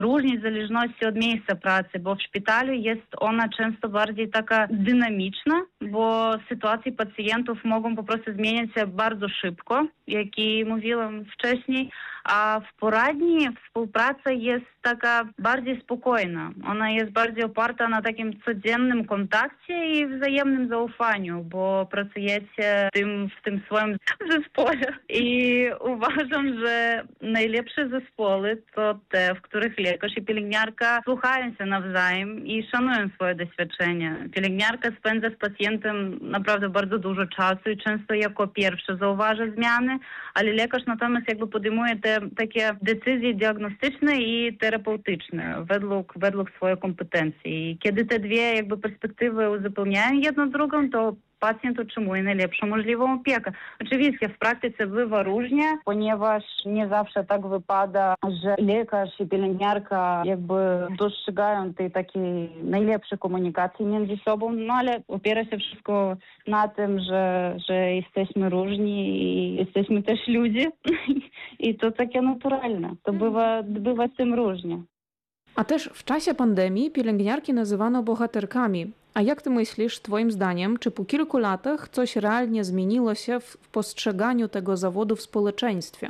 różni w zależności od miejsca pracy, bo w szpitalu jest ona często bardziej taka dynamiczna, bo sytuacje pacjentów mogą po prostu zmieniać się bardzo szybko, jak i mówiłam wcześniej, a w poradni współpraca jest taka bardziej spokojna. Ona jest bardziej oparta na takim codziennym kontakcie i wzajemnym zaufaniu, bo pracujecie w tym swoim zespole. I uważam, że najlepsze zespoły to te, w których lekarz i pielęgniarka słuchają się nawzajem i szanują swoje doświadczenia. Pielęgniarka spędza z pacjentem naprawdę bardzo dużo czasu i często jako pierwsza zauważa zmiany, ale lekarz natomiast podejmuje te takie decyzje diagnostyczne i terapeutyczne według swojej kompetencji. I kiedy te dwie perspektywy uzupełniają jedną drugą, to pacjent otrzymuje najlepszą możliwą opiekę. Oczywiście w praktyce bywa różnie, ponieważ nie zawsze tak wypada, że lekarz i pielęgniarka dostrzegają tej takiej najlepszej komunikacji między sobą, no ale opiera się wszystko na tym, że jesteśmy różni i jesteśmy też ludzie i to takie naturalne. To bywa z tym różnie. A też w czasie pandemii pielęgniarki nazywano bohaterkami. A jak ty myślisz, twoim zdaniem, czy po kilku latach coś realnie zmieniło się w postrzeganiu tego zawodu w społeczeństwie?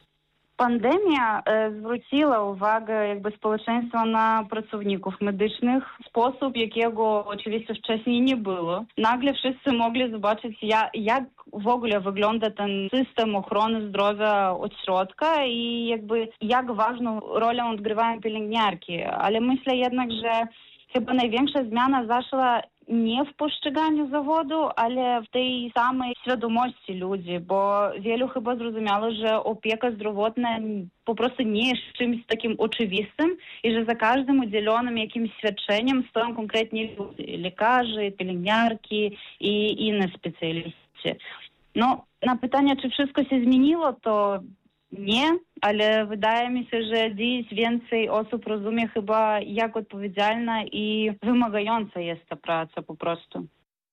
Pandemia zwróciła uwagę społeczeństwa na pracowników medycznych w sposób, jakiego oczywiście wcześniej nie było. Nagle wszyscy mogli zobaczyć, jak w ogóle wygląda ten system ochrony zdrowia od środka i jak ważną rolę odgrywają pielęgniarki. Ale myślę jednak, że chyba największa zmiana zaszła nie w postrzeganiu zawodu, ale w tej samej świadomości ludzi, bo wielu chyba zrozumiało, że opieka zdrowotna po prostu nie jest czymś takim oczywistym i że za każdym udzielonym jakimś świadczeniem stoją konkretni ludzie, lekarze, pielęgniarki i inne specjaliści. No, na pytanie, czy wszystko się zmieniło, to nie, ale wydaje mi się, że dziś więcej osób rozumie chyba, jak odpowiedzialna i wymagająca jest ta praca po prostu.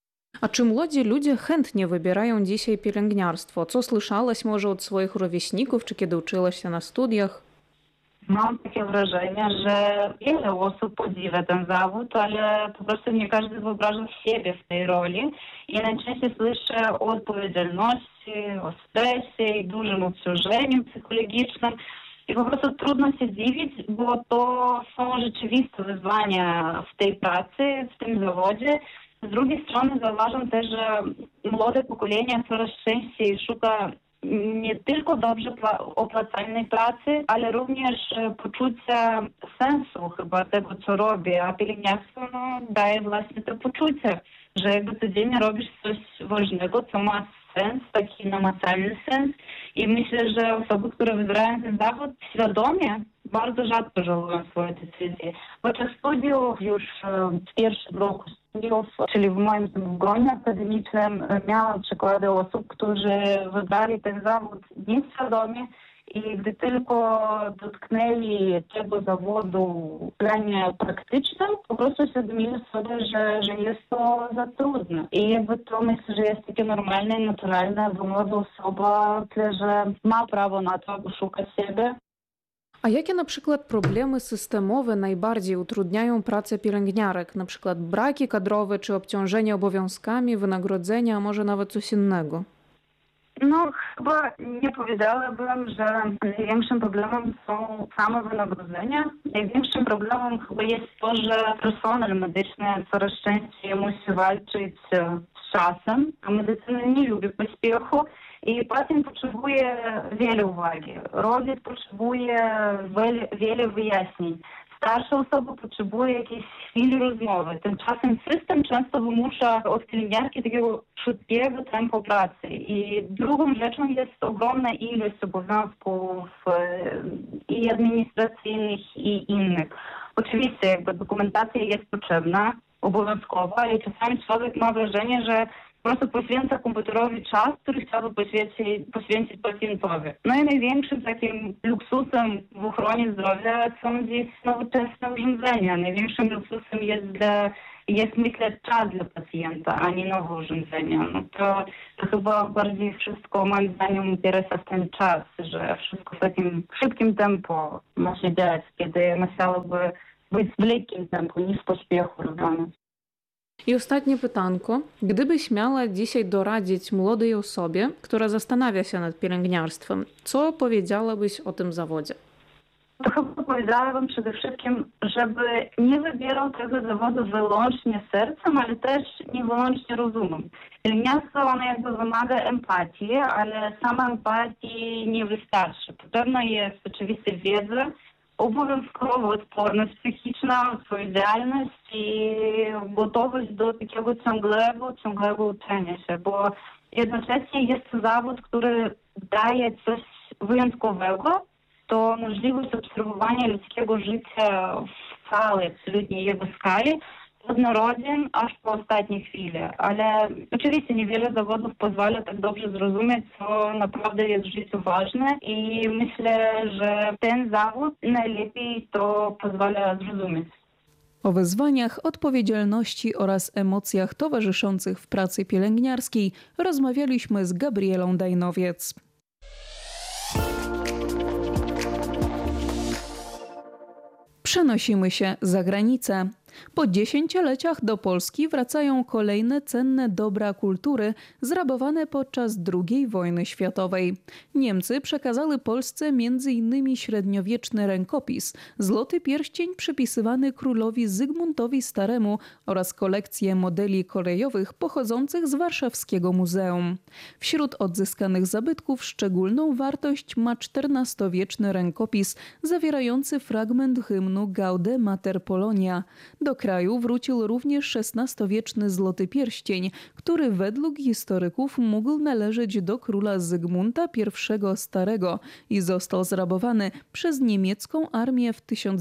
A czy młodzi ludzie chętnie wybierają dzisiaj pielęgniarstwo? Co słyszałaś może od swoich rówieśników, czy kiedy uczyłaś się na studiach? Mam takie wrażenie, że wiele osób podziwia ten zawód, ale po prostu nie każdy wyobraża siebie w tej roli. I najczęściej słyszę o odpowiedzialności, o stresie i dużym obciążeniu psychologicznym. I po prostu trudno się dziwić, bo to są rzeczywiste wyzwania w tej pracy, w tym zawodzie. Z drugiej strony zauważam też, że młode pokolenie coraz częściej szuka nie tylko dobrze opłacalnej pracy, ale również poczucia sensu chyba tego, co robi. A pielęgniarstwo daje właśnie to poczucie, że codziennie robisz coś ważnego, co ma sens, taki namacalny sens. I myślę, że osoby, które wybierają ten zawód świadomie, bardzo rzadko żałują swoje decyzje. Podczas studiów już w pierwszym roku studiów, czyli w moim gronie akademicznym, miałam przykłady osób, którzy wybrali ten zawód nieświadomie i gdy tylko dotknęli tego zawodu w planie praktycznym, po prostu świadomili sobie, że jest to za trudne. I to myślę, że jest takie normalne i naturalne, bo młoda osoba tyle, że ma prawo na to, aby szukać siebie. A jakie na przykład problemy systemowe najbardziej utrudniają pracę pielęgniarek? Na przykład braki kadrowe czy obciążenie obowiązkami, wynagrodzenia, a może nawet coś innego? No, chyba nie powiedziałabym, że największym problemem są same wynagrodzenia. Największym problemem chyba jest to, że personel medyczny coraz częściej musi walczyć z czasem, a medycyna nie lubi pośpiechu. I pacjent potrzebuje wiele uwagi. Rodzic potrzebuje wiele wyjaśnień. Starsza osoba potrzebuje jakiejś chwili rozmowy. Tymczasem system często wymusza od pielęgniarki takiego szybkiego tempa pracy. I drugą rzeczą jest ogromna ilość obowiązków i administracyjnych, i innych. Oczywiście dokumentacja jest potrzebna, obowiązkowa, ale czasami człowiek ma wrażenie, że po prostu poświęca komputerowi czas, który chciałby poświęcić pacjentowi. No i największym takim luksusem w ochronie zdrowia są dziś nowoczesne urządzenia. Największym luksusem jest dla jest, myślę, czas dla pacjenta, a nie nowe urządzenia. No to chyba bardziej wszystko, moim zdaniem, teraz jest ten czas, że wszystko w takim szybkim tempo ma się dziać, kiedy musiałoby być w lekkim tempo, niż w pośpiechu robione. I ostatnie pytanko. Gdybyś miała dzisiaj doradzić młodej osobie, która zastanawia się nad pielęgniarstwem, co powiedziałabyś o tym zawodzie? To chyba powiedziałabym przede wszystkim, żeby nie wybierał tego zawodu wyłącznie sercem, ale też nie wyłącznie rozumem. Pielęgniarstwo, ono jakby wymaga empatii, ale sama empatii nie wystarczy. Potrzebna jest oczywiście wiedza, obowiązkowo odporność psychiczna, odpowiedzialność i gotowość do takiego ciągłego uczenia się, bo jednocześnie jest to zawód, który daje coś wyjątkowego, to możliwość obserwowania ludzkiego życia w całej absolutnie jego skali, od narodzin aż po ostatnie chwile. Ale oczywiście niewiele zawodów pozwala tak dobrze zrozumieć, co naprawdę jest w życiu ważne i myślę, że ten zawód najlepiej to pozwala zrozumieć. O wyzwaniach, odpowiedzialności oraz emocjach towarzyszących w pracy pielęgniarskiej rozmawialiśmy z Gabrielą Dajnowiec. Przenosimy się za granicę. Po 10-leciach do Polski wracają kolejne cenne dobra kultury zrabowane podczas II wojny światowej. Niemcy przekazali Polsce m.in. średniowieczny rękopis, złoty pierścień przypisywany królowi Zygmuntowi Staremu oraz kolekcję modeli kolejowych pochodzących z warszawskiego muzeum. Wśród odzyskanych zabytków szczególną wartość ma XIV-wieczny rękopis zawierający fragment hymnu Gaude Mater Polonia. Do kraju wrócił również XVI-wieczny złoty pierścień, który według historyków mógł należeć do króla Zygmunta I Starego i został zrabowany przez niemiecką armię w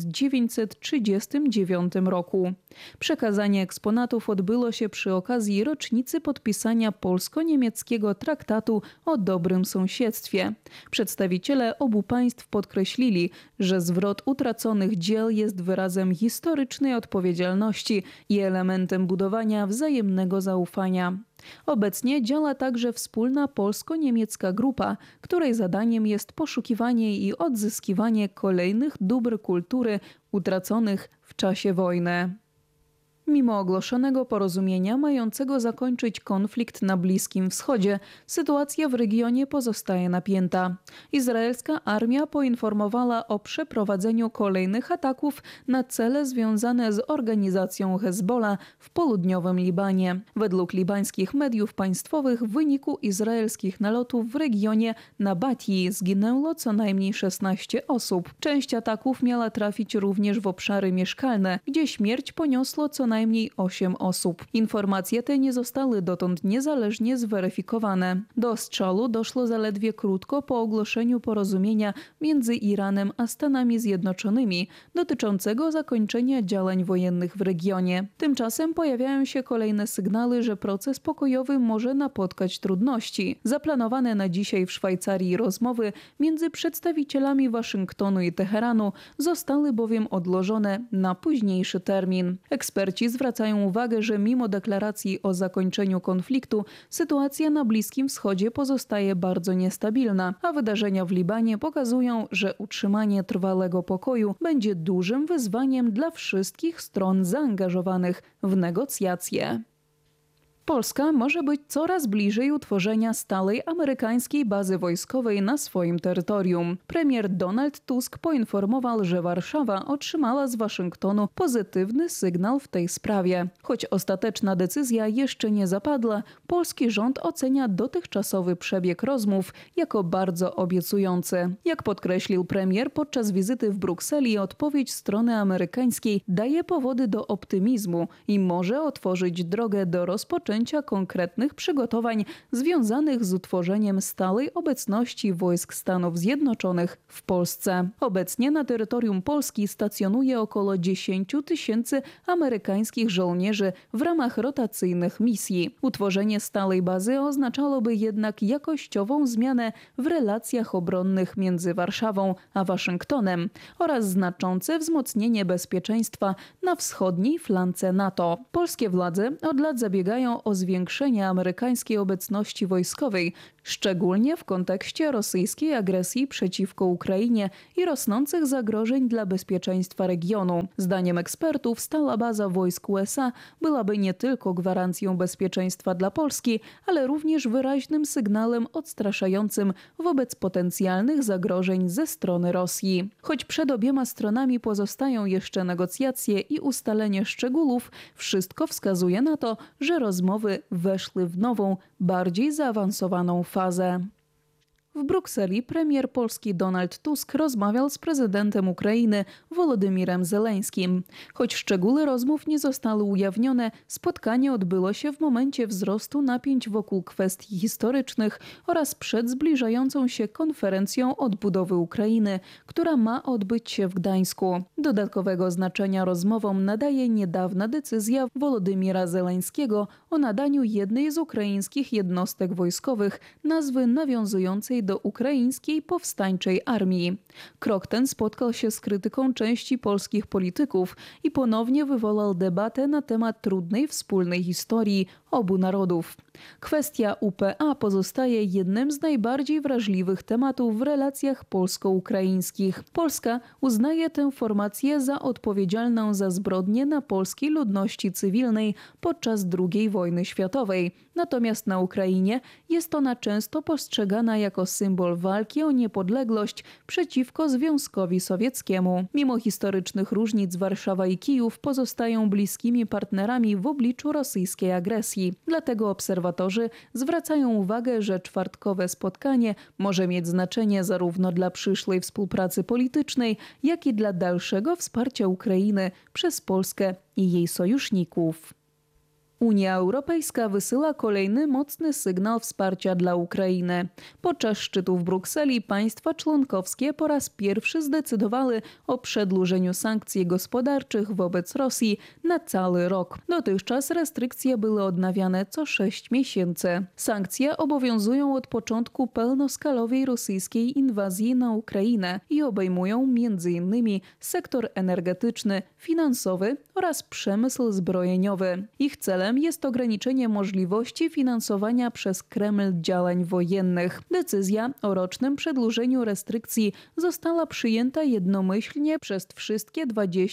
1939 roku. Przekazanie eksponatów odbyło się przy okazji rocznicy podpisania polsko-niemieckiego traktatu o dobrym sąsiedztwie. Przedstawiciele obu państw podkreślili, że zwrot utraconych dzieł jest wyrazem historycznej odpowiedzialności i elementem budowania wzajemnego zaufania. Obecnie działa także wspólna polsko-niemiecka grupa, której zadaniem jest poszukiwanie i odzyskiwanie kolejnych dóbr kultury utraconych w czasie wojny. Mimo ogłoszonego porozumienia mającego zakończyć konflikt na Bliskim Wschodzie, sytuacja w regionie pozostaje napięta. Izraelska armia poinformowała o przeprowadzeniu kolejnych ataków na cele związane z organizacją Hezbollah w południowym Libanie. Według libańskich mediów państwowych w wyniku izraelskich nalotów w regionie Nabati zginęło co najmniej 16 osób. Część ataków miała trafić również w obszary mieszkalne, gdzie śmierć poniosło co najmniej 8 osób. Informacje te nie zostały dotąd niezależnie zweryfikowane. Do ostrzału doszło zaledwie krótko po ogłoszeniu porozumienia między Iranem a Stanami Zjednoczonymi dotyczącego zakończenia działań wojennych w regionie. Tymczasem pojawiają się kolejne sygnały, że proces pokojowy może napotkać trudności. Zaplanowane na dzisiaj w Szwajcarii rozmowy między przedstawicielami Waszyngtonu i Teheranu zostały bowiem odłożone na późniejszy termin. Eksperci zwracają uwagę, że mimo deklaracji o zakończeniu konfliktu, sytuacja na Bliskim Wschodzie pozostaje bardzo niestabilna, a wydarzenia w Libanie pokazują, że utrzymanie trwałego pokoju będzie dużym wyzwaniem dla wszystkich stron zaangażowanych w negocjacje. Polska może być coraz bliżej utworzenia stałej amerykańskiej bazy wojskowej na swoim terytorium. Premier Donald Tusk poinformował, że Warszawa otrzymała z Waszyngtonu pozytywny sygnał w tej sprawie. Choć ostateczna decyzja jeszcze nie zapadła, polski rząd ocenia dotychczasowy przebieg rozmów jako bardzo obiecujący. Jak podkreślił premier podczas wizyty w Brukseli, odpowiedź strony amerykańskiej daje powody do optymizmu i może otworzyć drogę do rozpoczęcia rozpoczęcia konkretnych przygotowań związanych z utworzeniem stałej obecności wojsk Stanów Zjednoczonych w Polsce. Obecnie na terytorium Polski stacjonuje około 10 000 amerykańskich żołnierzy w ramach rotacyjnych misji. Utworzenie stałej bazy oznaczałoby jednak jakościową zmianę w relacjach obronnych między Warszawą a Waszyngtonem oraz znaczące wzmocnienie bezpieczeństwa na wschodniej flance NATO. Polskie władze od lat zabiegają o zwiększenie amerykańskiej obecności wojskowej, szczególnie w kontekście rosyjskiej agresji przeciwko Ukrainie i rosnących zagrożeń dla bezpieczeństwa regionu. Zdaniem ekspertów stała baza wojsk USA byłaby nie tylko gwarancją bezpieczeństwa dla Polski, ale również wyraźnym sygnałem odstraszającym wobec potencjalnych zagrożeń ze strony Rosji. Choć przed obiema stronami pozostają jeszcze negocjacje i ustalenie szczegółów, wszystko wskazuje na to, że rozmowy weszły w nową, bardziej zaawansowaną fazę. W Brukseli premier Polski Donald Tusk rozmawiał z prezydentem Ukrainy Wołodymirem Zeleńskim. Choć szczegóły rozmów nie zostały ujawnione, spotkanie odbyło się w momencie wzrostu napięć wokół kwestii historycznych oraz przed zbliżającą się konferencją odbudowy Ukrainy, która ma odbyć się w Gdańsku. Dodatkowego znaczenia rozmowom nadaje niedawna decyzja Wołodymira Zeleńskiego o nadaniu jednej z ukraińskich jednostek wojskowych nazwy nawiązującej do ukraińskiej powstańczej armii. Krok ten spotkał się z krytyką części polskich polityków i ponownie wywołał debatę na temat trudnej wspólnej historii obu narodów. Kwestia UPA pozostaje jednym z najbardziej wrażliwych tematów w relacjach polsko-ukraińskich. Polska uznaje tę formację za odpowiedzialną za zbrodnie na polskiej ludności cywilnej podczas II wojny światowej. Natomiast na Ukrainie jest ona często postrzegana jako symbol walki o niepodległość przeciwko Związkowi Sowieckiemu. Mimo historycznych różnic Warszawa i Kijów pozostają bliskimi partnerami w obliczu rosyjskiej agresji. Dlatego obserwatorzy zwracają uwagę, że czwartkowe spotkanie może mieć znaczenie zarówno dla przyszłej współpracy politycznej, jak i dla dalszego wsparcia Ukrainy przez Polskę i jej sojuszników. Unia Europejska wysyła kolejny mocny sygnał wsparcia dla Ukrainy. Podczas szczytu w Brukseli państwa członkowskie po raz pierwszy zdecydowały o przedłużeniu sankcji gospodarczych wobec Rosji na cały rok. Dotychczas restrykcje były odnawiane co 6 miesięcy. Sankcje obowiązują od początku pełnoskalowej rosyjskiej inwazji na Ukrainę i obejmują m.in. sektor energetyczny, finansowy oraz przemysł zbrojeniowy. Ich celem jest ograniczenie możliwości finansowania przez Kreml działań wojennych. Decyzja o rocznym przedłużeniu restrykcji została przyjęta jednomyślnie przez wszystkie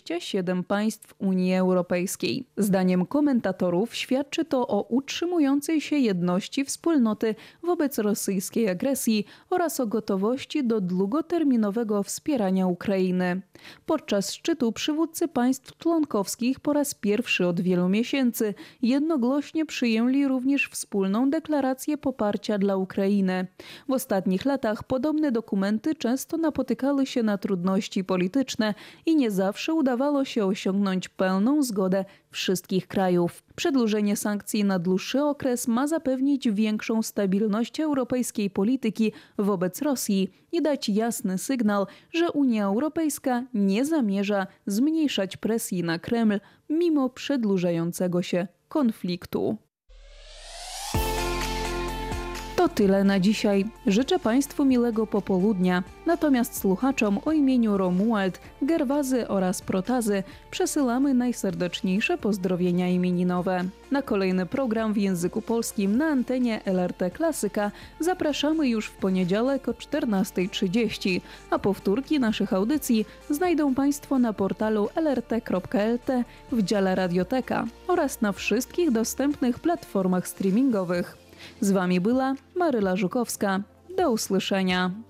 27 państw Unii Europejskiej. Zdaniem komentatorów świadczy to o utrzymującej się jedności wspólnoty wobec rosyjskiej agresji oraz o gotowości do długoterminowego wspierania Ukrainy. Podczas szczytu przywódcy państw członkowskich po raz pierwszy od wielu miesięcy jednogłośnie przyjęli również wspólną deklarację poparcia dla Ukrainy. W ostatnich latach podobne dokumenty często napotykały się na trudności polityczne i nie zawsze udawało się osiągnąć pełną zgodę wszystkich krajów. Przedłużenie sankcji na dłuższy okres ma zapewnić większą stabilność europejskiej polityki wobec Rosji i dać jasny sygnał, że Unia Europejska nie zamierza zmniejszać presji na Kreml mimo przedłużającego się konfliktu. To tyle na dzisiaj. Życzę Państwu miłego popołudnia. Natomiast słuchaczom o imieniu Romuald, Gerwazy oraz Protazy przesyłamy najserdeczniejsze pozdrowienia imieninowe. Na kolejny program w języku polskim na antenie LRT Klasyka zapraszamy już w poniedziałek o 14:30, a powtórki naszych audycji znajdą Państwo na portalu lrt.lt w dziale Radioteka oraz na wszystkich dostępnych platformach streamingowych. Z Wami była Maryla Żukowska. Do usłyszenia.